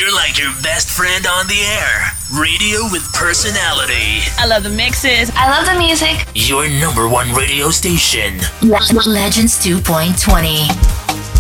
We're like your best friend on the air. Radio with personality. I love the mixes. I love the music. Your #1 radio station. Legends 2.20.